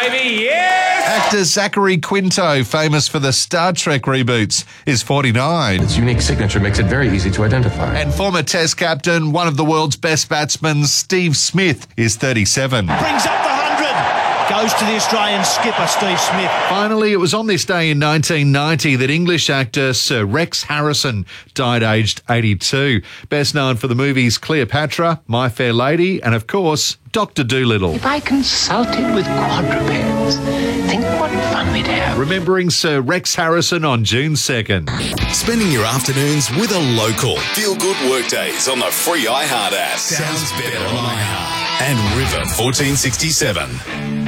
baby, yes! Actor Zachary Quinto, famous for the Star Trek reboots, is 49. Its unique signature makes it very easy to identify. And former Test captain, one of the world's best batsmen, Steve Smith, is 37. Brings up the 100. Goes to the Australian skipper, Steve Smith. Finally, it was on this day in 1990 that English actor Sir Rex Harrison died aged 82. Best known for the movies Cleopatra, My Fair Lady, and of course, Dr. Dolittle. If I consulted with quadrupeds, think what fun we'd have. Remembering Sir Rex Harrison on June 2nd. Spending your afternoons with a local. Feel good workdays on the free iHeart app. Sounds better on iHeart. And River 1467.